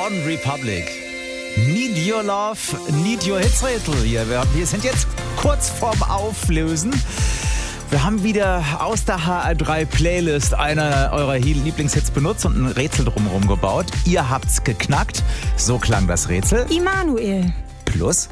One Republic. Need Your Love, Need Your Hits Rätsel hier. Wir sind jetzt kurz vorm Auflösen. Wir haben wieder aus der HR3 Playlist einer eurer Lieblingshits benutzt und ein Rätsel drumherum gebaut. Ihr habt's geknackt. So klang das Rätsel. Immanuel. Plus.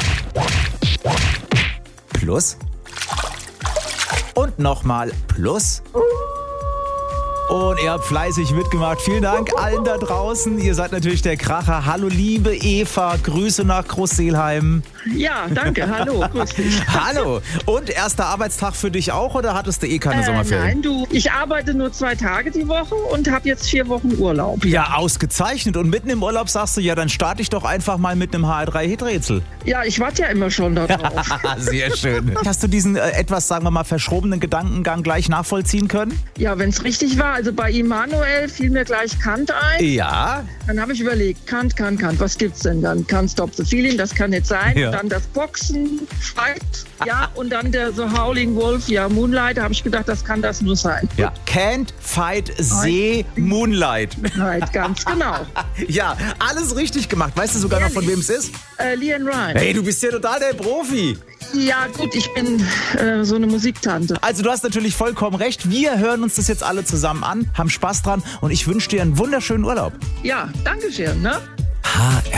Plus. Und nochmal Plus. Und ihr habt fleißig mitgemacht. Vielen Dank allen da draußen. Ihr seid natürlich der Kracher. Hallo liebe Eva, Grüße nach Groß-Seelheim. Ja, danke. Hallo, grüß dich. Hallo. Und erster Arbeitstag für dich auch oder hattest du keine Sommerferien? Nein, ich arbeite nur 2 Tage die Woche und habe jetzt 4 Wochen Urlaub. Ja, ausgezeichnet. Und mitten im Urlaub sagst du, ja, dann starte ich doch einfach mal mit einem HR3-Hit-Rätsel. Ja, ich warte ja immer schon darauf. Sehr schön. Hast du diesen etwas, sagen wir mal, verschrobenen Gedankengang gleich nachvollziehen können? Ja, wenn es richtig war. Also bei Immanuel fiel mir gleich Kant ein. Ja. Dann habe ich überlegt, Kant. Was gibt's denn dann? Can't Stop the Feeling, das kann nicht sein. Ja. Dann das Boxen, Fight, ja. Und dann der The Howling Wolf, ja, Moonlight. Da habe ich gedacht, das kann das nur sein. Ja. Can't Fight See Moonlight. Right, ganz genau. Ja, alles richtig gemacht. Weißt du sogar noch, von wem es ist? Leanne Ryan. Hey, du bist ja total der Profi. Ja, gut, ich bin so eine Musiktante. Also du hast natürlich vollkommen recht. Wir hören uns das jetzt alle zusammen an, haben Spaß dran und ich wünsche dir einen wunderschönen Urlaub. Ja, danke schön, ne?